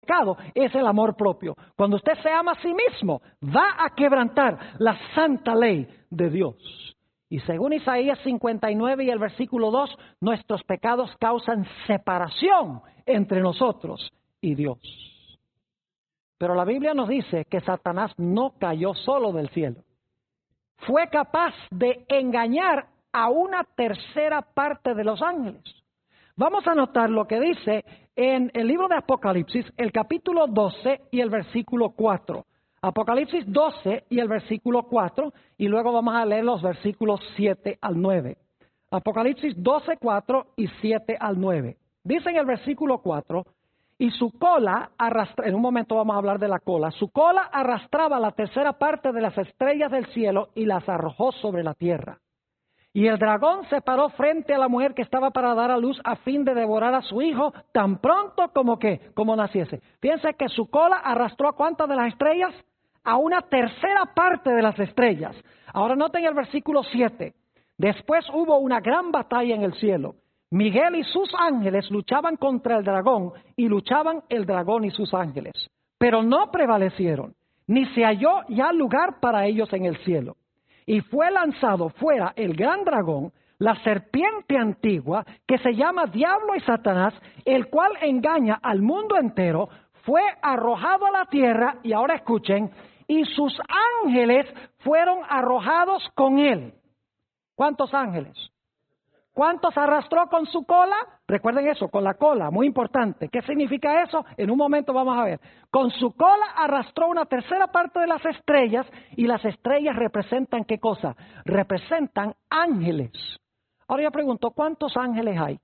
pecado es el amor propio. Cuando usted se ama a sí mismo, va a quebrantar la santa ley de Dios. Y según Isaías 59 y el versículo 2, nuestros pecados causan separación entre nosotros y Dios. Pero la Biblia nos dice que Satanás no cayó solo del cielo. Fue capaz de engañar a una tercera parte de los ángeles. Vamos a notar lo que dice en el libro de Apocalipsis, el capítulo 12 y el versículo 4. Apocalipsis 12 y el versículo 4, y luego vamos a leer los versículos 7 al 9. Apocalipsis 12, 4 y 7 al 9. Dice en el versículo 4, y su cola arrastraba, en un momento vamos a hablar de la cola, su cola arrastraba la tercera parte de las estrellas del cielo y las arrojó sobre la tierra. Y el dragón se paró frente a la mujer que estaba para dar a luz a fin de devorar a su hijo tan pronto como naciese. Fíjense que su cola arrastró ¿a cuántas de las estrellas? A una tercera parte de las estrellas. Ahora noten el versículo 7. Después hubo una gran batalla en el cielo. Miguel y sus ángeles luchaban contra el dragón y luchaban el dragón y sus ángeles. Pero no prevalecieron, ni se halló ya lugar para ellos en el cielo. Y fue lanzado fuera el gran dragón, la serpiente antigua, que se llama Diablo y Satanás, el cual engaña al mundo entero, fue arrojado a la tierra, y ahora escuchen, y sus ángeles fueron arrojados con él. ¿Cuántos ángeles? ¿Cuántos arrastró con su cola? Recuerden eso, con la cola, muy importante. ¿Qué significa eso? En un momento vamos a ver. Con su cola arrastró una tercera parte de las estrellas, y las estrellas representan ¿qué cosa? Representan ángeles. Ahora yo pregunto, ¿cuántos ángeles hay?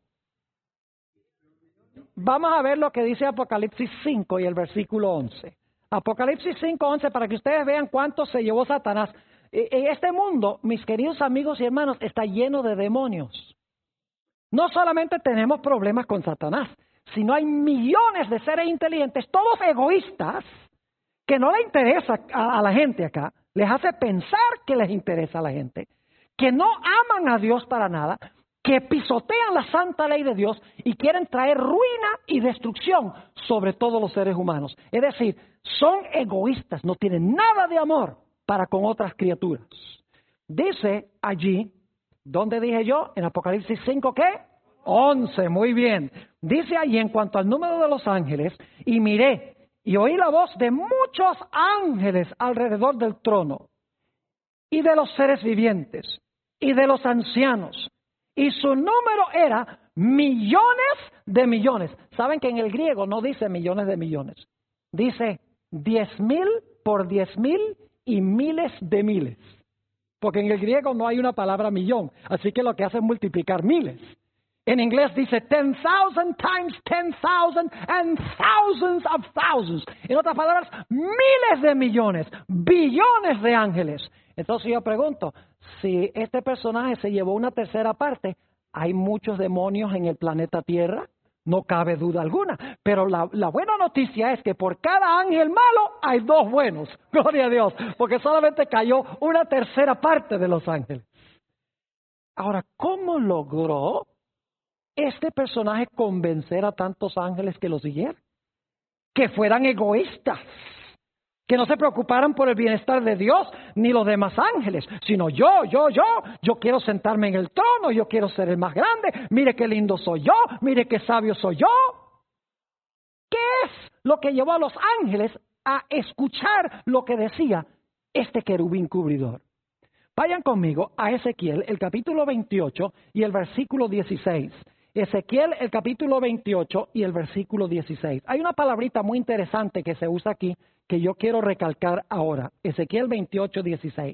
Vamos a ver lo que dice Apocalipsis 5 y el versículo 11. Apocalipsis 5, 11, para que ustedes vean cuántos se llevó Satanás. En este mundo, mis queridos amigos y hermanos, está lleno de demonios. No solamente tenemos problemas con Satanás, sino hay millones de seres inteligentes, todos egoístas, que no le interesa a la gente acá, les hace pensar que les interesa a la gente, que no aman a Dios para nada, que pisotean la santa ley de Dios y quieren traer ruina y destrucción sobre todos los seres humanos. Es decir, son egoístas, no tienen nada de amor para con otras criaturas. Dice allí, ¿dónde dije yo? En Apocalipsis 5, ¿qué? 11, muy bien. Dice allí en cuanto al número de los ángeles, y miré y oí la voz de muchos ángeles alrededor del trono, y de los seres vivientes, y de los ancianos, y su número era millones de millones. ¿Saben que en el griego no dice millones de millones? Dice 10,000 por 10,000 y miles de miles. Porque en el griego no hay una palabra millón, así que lo que hace es multiplicar miles. En inglés dice 10,000 times 10,000 and thousands of thousands. En otras palabras, miles de millones, billones de ángeles. Entonces yo pregunto, si este personaje se llevó una tercera parte, ¿hay muchos demonios en el planeta Tierra? No cabe duda alguna. Pero la buena noticia es que por cada ángel malo hay dos buenos. Gloria a Dios. Porque solamente cayó una tercera parte de los ángeles. Ahora, ¿cómo logró este personaje convencer a tantos ángeles que lo siguieran? Que fueran egoístas. Que no se preocuparan por el bienestar de Dios ni los demás ángeles, sino yo quiero sentarme en el trono, yo quiero ser el más grande, mire qué lindo soy yo, mire qué sabio soy yo. ¿Qué es lo que llevó a los ángeles a escuchar lo que decía este querubín cubridor? Vayan conmigo a Ezequiel, el capítulo 28 y el versículo 16. Ezequiel, el capítulo 28 y el versículo 16. Hay una palabrita muy interesante que se usa aquí que yo quiero recalcar ahora. Ezequiel 28, 16.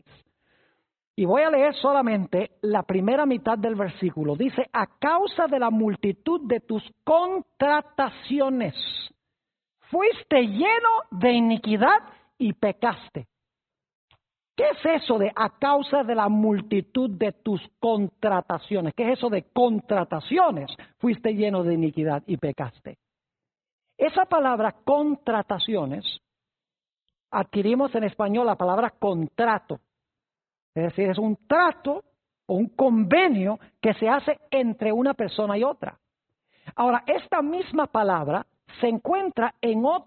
Y voy a leer solamente la primera mitad del versículo. Dice, a causa de la multitud de tus contrataciones, fuiste lleno de iniquidad y pecaste. ¿Qué es eso de a causa de la multitud de tus contrataciones? ¿Qué es eso de contrataciones? Fuiste lleno de iniquidad y pecaste. Esa palabra contrataciones, adquirimos en español la palabra contrato. Es decir, es un trato o un convenio que se hace entre una persona y otra. Ahora, esta misma palabra se encuentra en otro